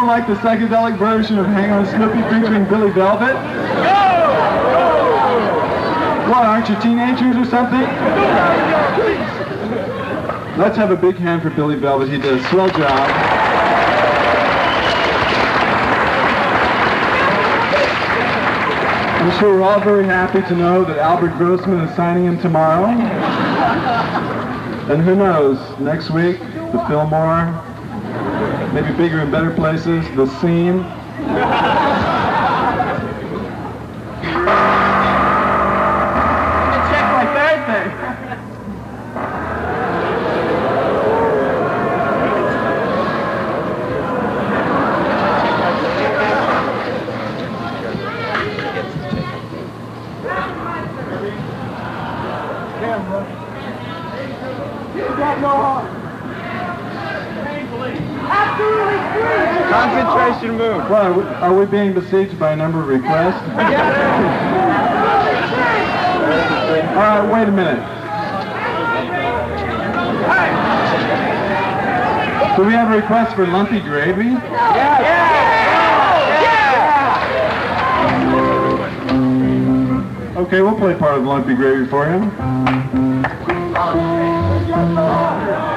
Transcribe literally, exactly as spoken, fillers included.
like the psychedelic version of Hang on Snoopy featuring Billy Velvet? What, aren't you teenagers or something? Let's have a big hand for Billy Velvet. He did a swell job. I'm sure we're all very happy to know that Albert Grossman is signing him tomorrow. And who knows, next week, the Fillmore, maybe bigger and better places, the Scene. Check my birthday. Concentration move. Well, are we, are we being besieged by a number of requests? All right, wait a minute. Do we have a request for lumpy gravy? Yeah. Yeah. Okay, we'll play part of lumpy gravy for him.